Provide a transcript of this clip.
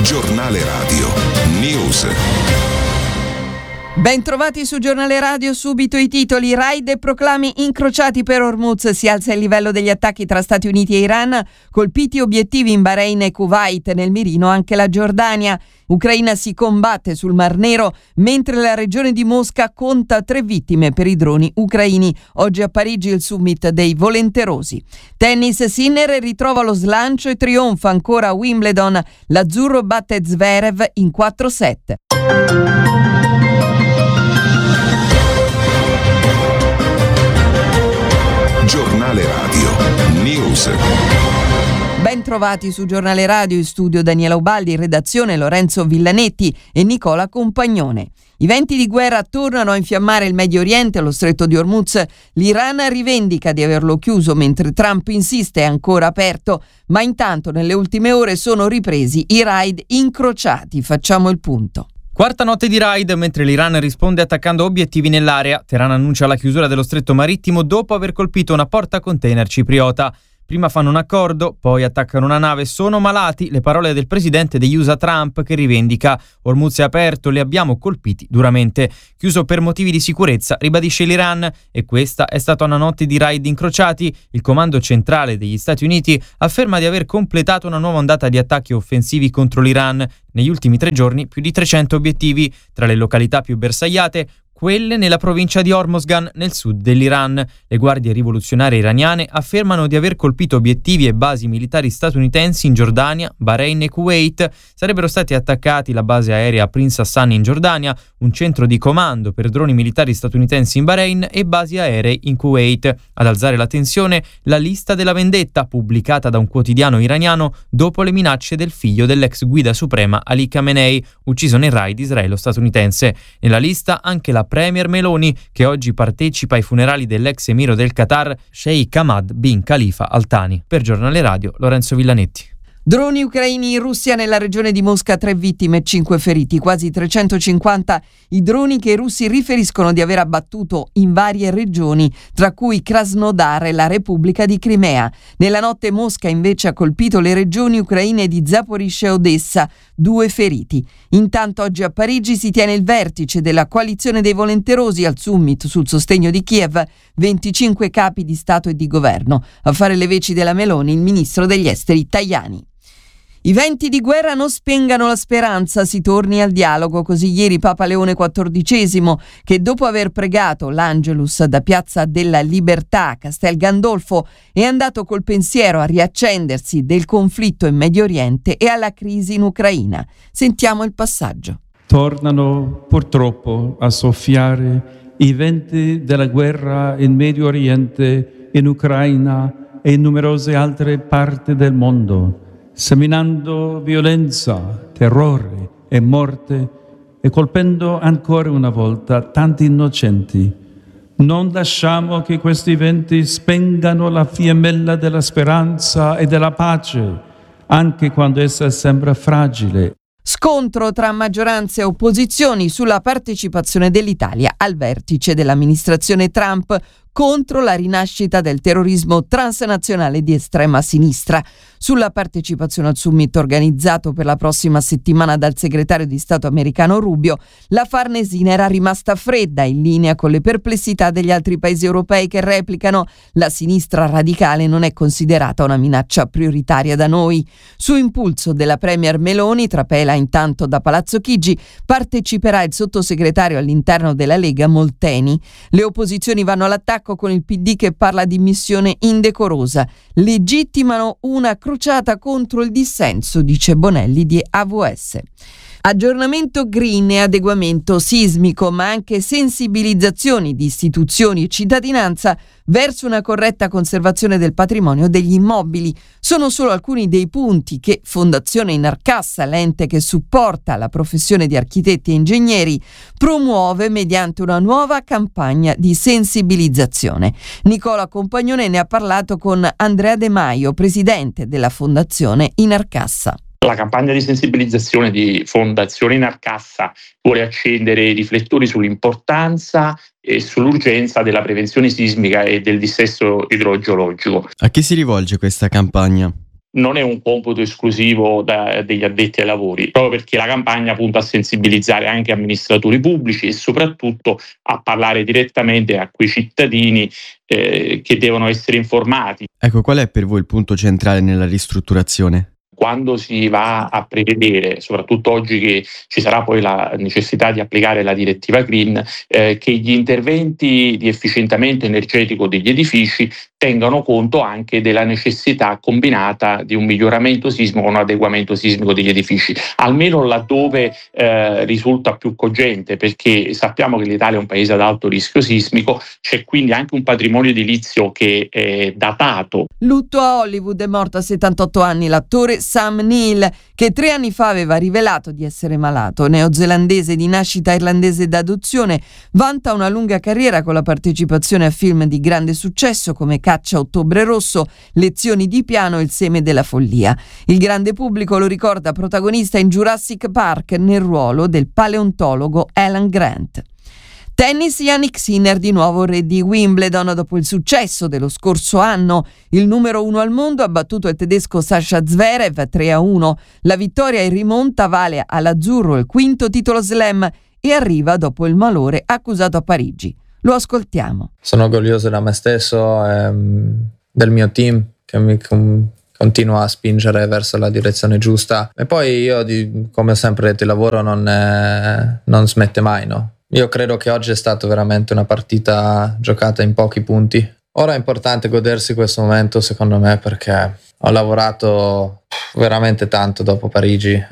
Giornale Radio News. Ben trovati su Giornale Radio, subito i titoli. Raid e proclami incrociati per Hormuz, si alza il livello degli attacchi tra Stati Uniti e Iran, colpiti obiettivi in Bahrain e Kuwait, nel mirino anche la Giordania. Ucraina si combatte sul Mar Nero, mentre la regione di Mosca conta 3 vittime per i droni ucraini. Oggi a Parigi il summit dei volenterosi. Tennis, Sinner ritrova lo slancio e trionfa ancora a Wimbledon. L'azzurro batte Zverev in 4 set. Giornale Radio News. Ben trovati su Giornale Radio, in studio Daniela Ubaldi, in redazione Lorenzo Villanetti e Nicola Compagnone. I venti di guerra tornano a infiammare il Medio Oriente, lo stretto di Hormuz. L'Iran rivendica di averlo chiuso, mentre Trump insiste è ancora aperto, ma intanto nelle ultime ore sono ripresi i raid incrociati. Facciamo il punto. Quarta notte di raid, mentre l'Iran risponde attaccando obiettivi nell'area. Teheran annuncia la chiusura dello stretto marittimo dopo aver colpito una portacontainer cipriota. Prima fanno un accordo, poi attaccano una nave. Sono malati, le parole del presidente degli USA Trump, che rivendica: Hormuz è aperto, li abbiamo colpiti duramente. Chiuso per motivi di sicurezza, ribadisce l'Iran, e questa è stata una notte di raid incrociati. Il comando centrale degli Stati Uniti afferma di aver completato una nuova ondata di attacchi offensivi contro l'Iran. Negli ultimi 3 giorni più di 300 obiettivi, tra le località più bersagliate quelle nella provincia di Hormozgan, nel sud dell'Iran. Le guardie rivoluzionarie iraniane affermano di aver colpito obiettivi e basi militari statunitensi in Giordania, Bahrain e Kuwait. Sarebbero stati attaccati la base aerea Prince Hassan in Giordania, un centro di comando per droni militari statunitensi in Bahrain e basi aeree in Kuwait. Ad alzare la tensione, la lista della vendetta pubblicata da un quotidiano iraniano dopo le minacce del figlio dell'ex guida suprema Ali Khamenei, ucciso nel raid israelo-statunitense. Nella lista anche la Premier Meloni, che oggi partecipa ai funerali dell'ex emiro del Qatar, Sheikh Hamad bin Khalifa Al Thani. Per Giornale Radio, Lorenzo Villanetti. Droni ucraini in Russia, nella regione di Mosca, 3 vittime e 5 feriti, quasi 350 i droni che i russi riferiscono di aver abbattuto in varie regioni, tra cui Krasnodar e la Repubblica di Crimea. Nella notte Mosca invece ha colpito le regioni ucraine di Zaporizhzhia e Odessa, 2 feriti. Intanto oggi a Parigi si tiene il vertice della coalizione dei volenterosi al summit sul sostegno di Kiev, 25 capi di Stato e di governo. A fare le veci della Meloni il ministro degli esteri Tajani. I venti di guerra non spengano la speranza, si torni al dialogo. Così ieri Papa Leone XIV, che dopo aver pregato l'Angelus da Piazza della Libertà a Castel Gandolfo, è andato col pensiero a riaccendersi del conflitto in Medio Oriente e alla crisi in Ucraina. Sentiamo il passaggio. Tornano purtroppo a soffiare i venti della guerra in Medio Oriente, in Ucraina e in numerose altre parti del mondo, seminando violenza, terrore e morte e colpendo ancora una volta tanti innocenti. Non lasciamo che questi venti spengano la fiammella della speranza e della pace, anche quando essa sembra fragile. Scontro tra maggioranza e opposizioni sulla partecipazione dell'Italia al vertice dell'amministrazione Trump contro la rinascita del terrorismo transnazionale di estrema sinistra. Sulla partecipazione al summit organizzato per la prossima settimana dal segretario di Stato americano Rubio, la Farnesina era rimasta fredda, in linea con le perplessità degli altri paesi europei che replicano: la sinistra radicale non è considerata una minaccia prioritaria da noi. Su impulso della Premier Meloni, trapela intanto da Palazzo Chigi, parteciperà il sottosegretario all'interno della Lega Molteni. Le opposizioni vanno all'attacco con il PD, che parla di missione indecorosa. Legittimano una crociata contro il dissenso, dice Bonelli di AVS. Aggiornamento green e adeguamento sismico, ma anche sensibilizzazioni di istituzioni e cittadinanza verso una corretta conservazione del patrimonio degli immobili. Sono solo alcuni dei punti che Fondazione Inarcassa, l'ente che supporta la professione di architetti e ingegneri, promuove mediante una nuova campagna di sensibilizzazione. Nicola Compagnone ne ha parlato con Andrea De Maio, presidente della Fondazione Inarcassa. La campagna di sensibilizzazione di Fondazione Inarcassa vuole accendere i riflettori sull'importanza e sull'urgenza della prevenzione sismica e del dissesto idrogeologico. A chi si rivolge questa campagna? non è un computo esclusivo degli addetti ai lavori, proprio perché la campagna punta a sensibilizzare anche amministratori pubblici e soprattutto a parlare direttamente a quei cittadini che devono essere informati. Ecco, qual è per voi il punto centrale nella ristrutturazione? Quando si va a prevedere, soprattutto oggi che ci sarà poi la necessità di applicare la direttiva Green, che gli interventi di efficientamento energetico degli edifici tengano conto anche della necessità combinata di un miglioramento sismico o un adeguamento sismico degli edifici, almeno laddove risulta più cogente, perché sappiamo che l'Italia è un paese ad alto rischio sismico, c'è quindi anche un patrimonio edilizio che è datato. Lutto a Hollywood, è morto a 78 anni l'attore Sam Neill, che 3 anni fa aveva rivelato di essere malato. Neozelandese di nascita irlandese d'adozione, vanta una lunga carriera con la partecipazione a film di grande successo come Caccia Ottobre Rosso, Lezioni di piano e Il seme della follia. Il grande pubblico lo ricorda protagonista in Jurassic Park nel ruolo del paleontologo Alan Grant. Tennis, Jannik Sinner di nuovo re di Wimbledon dopo il successo dello scorso anno. Il numero 1 al mondo ha battuto il tedesco Sasha Zverev 3-1. La vittoria in rimonta vale all'azzurro il 5° titolo slam e arriva dopo il malore accusato a Parigi. Lo ascoltiamo. Sono orgoglioso da me stesso e del mio team che mi continua a spingere verso la direzione giusta. E poi io, come ho sempre detto, il lavoro non smette mai, no? Io credo che oggi è stata veramente una partita giocata in pochi punti. Ora è importante godersi questo momento, secondo me, perché ho lavorato veramente tanto dopo Parigi